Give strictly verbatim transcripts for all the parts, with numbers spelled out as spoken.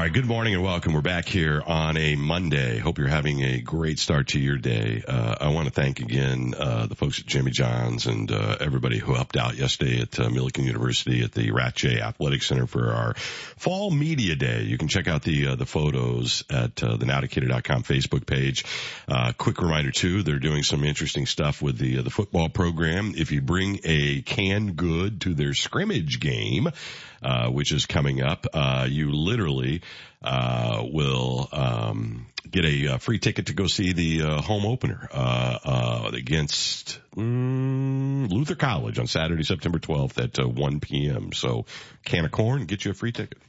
right, good morning and welcome. We're back here on a Monday. Hope you're having a great start to your day. Uh, I want to thank again uh, the folks at Jimmy John's and uh, everybody who helped out yesterday at uh, Millikan University at the Rat J Athletic Center for our Fall Media Day. You can check out the uh, the photos at uh, the Now Decatur dot com Facebook page. Uh, quick reminder too, they're doing some interesting stuff with the uh, the football program. If you bring a canned good to their scrimmage game, uh, which is coming up, uh, you literally uh, will, um, get a uh, free ticket to go see the, uh, home opener, uh, uh, against, mm, Luther College on Saturday, September twelfth at uh, one p.m. So can of corn, get you a free ticket.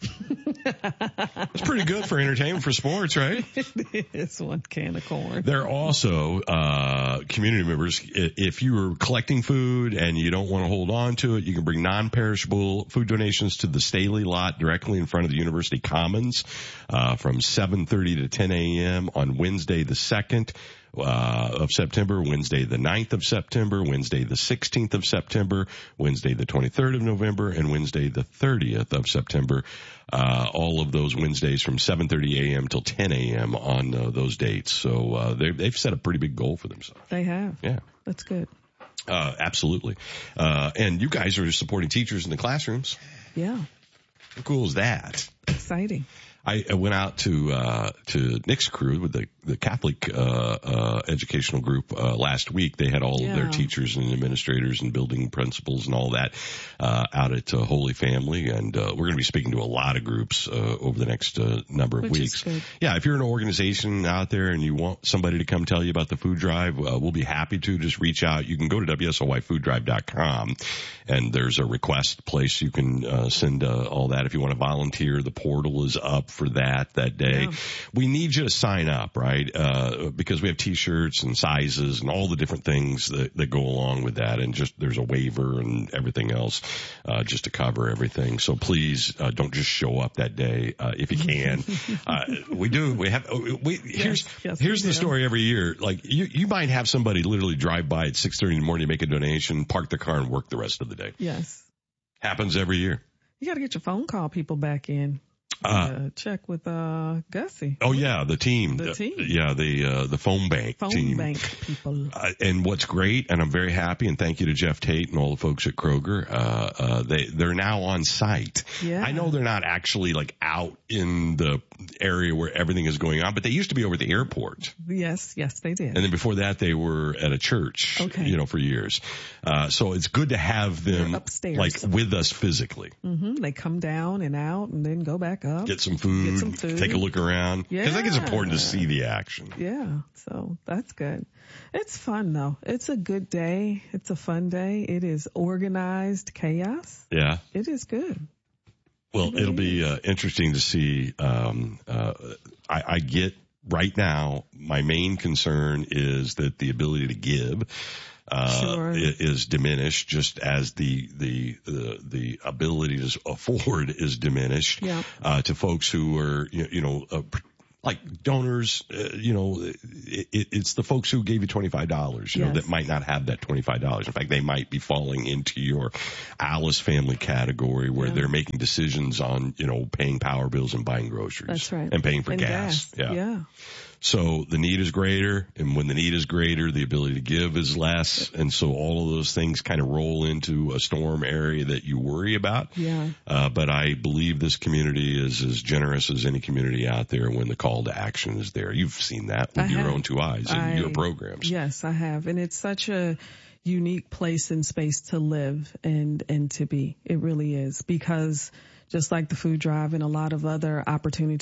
It's pretty good for entertainment, for sports, right? It is one can of corn. They're also, uh, community members. If you are collecting food and you don't want to hold on to it, you can bring non-perishable food donations to the Staley lot directly in front of the University Commons, uh, from seven thirty to ten a.m. on Wednesday the second. Uh, of September, Wednesday the ninth of September, Wednesday the sixteenth of September, Wednesday the twenty-third of November, and Wednesday the thirtieth of September. Uh, all of those Wednesdays from seven thirty a.m. till ten a.m. on uh, those dates. So uh, they've, they've set a pretty big goal for themselves. They have. Yeah. That's good. Uh, absolutely. Uh, and you guys are supporting teachers in the classrooms. Yeah. How cool is that? Exciting. I, I went out to, uh, to Nick's crew with the, the Catholic, uh, uh, educational group, uh, last week. They had all yeah. of their teachers and administrators and building principals and all that, uh, out at uh, Holy Family. And, uh, we're going to be speaking to a lot of groups, uh, over the next, uh, number of Which weeks. Is good. Yeah. If you're an organization out there and you want somebody to come tell you about the food drive, uh, we'll be happy to. Just reach out. You can go to W S O Y food drive dot com and there's a request place you can, uh, send, uh, all that. If you want to volunteer, the portal is up for that, that day. Yeah. We need you to sign up, right? Uh, because we have t-shirts and sizes and all the different things that, that go along with that. And just, there's a waiver and everything else, uh, just to cover everything. So please, uh, don't just show up that day, uh, if you can. uh, we do, we have, we, here's, yes, yes, here's we the do. story every year. Like you, you might have somebody literally drive by at six thirty in the morning, make a donation, park the car and work the rest of the day. Yes. Happens every year. You got to get your phone call people back in. Uh, uh, check with uh Gussie. Oh yeah, the team. The team. Uh, yeah, the uh, the phone bank phone team. bank people. Uh, and what's great, and I'm very happy, and thank you to Jeff Tate and all the folks at Kroger. Uh, uh, they they're now on site. Yeah. I know they're not actually like out in the area where everything is going on, but they used to be over at the airport. Yes, yes, they did. And then before that, they were at a church. Okay. You know, for years. Uh, so it's good to have them They're upstairs, like with us physically. Mm-hmm. They come down and out, and then go back up. Get some food. Get some food. Take a look around. Yeah. Because I think it's important to see the action. Yeah, so that's good. It's fun though. It's a good day. It's a fun day. It is organized chaos. Yeah. It is good. Well, It really it'll be is. uh, interesting to see. Um, uh, I, I get right now, my main concern is that the ability to give uh, Sure. i- is diminished, just as the the the, the ability to afford is diminished. Yeah. Uh, to folks who are you, you know. Uh, like donors, uh, you know, it, it, it's the folks who gave you twenty-five dollars, you know, Yes. that might not have that twenty-five dollars. In fact, they might be falling into your Alice family category where Yeah. they're making decisions on, you know, paying power bills and buying groceries. That's right. And paying for And gas. gas. Yeah. So the need is greater, and when the need is greater, the ability to give is less, and so all of those things kind of roll into a storm area that you worry about. Yeah. Uh, but I believe this community is as generous as any community out there when the call to action is there. You've seen that with I your have. own two eyes in I- your programs. Yes, I have. And it's such a unique place and space to live and, and to be. It really is, because just like the food drive and a lot of other opportunities